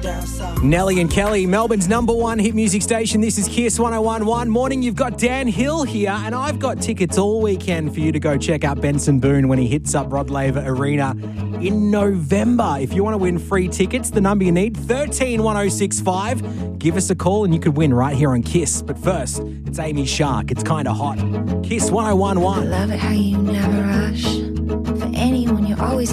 Nelly and Kelly, Melbourne's number one hit music station. This is Kiss 101.1. Morning, you've got Dan Hill here, and I've got tickets all weekend for you to go check out Benson Boone when he hits up Rod Laver Arena in November. If you want to win free tickets, the number you need, 131065. Give us a call and you could win right here on Kiss. But first, it's Amy Shark. It's Kinda Hot. Kiss 101.1. I love it how you never rush. For anyone, you're always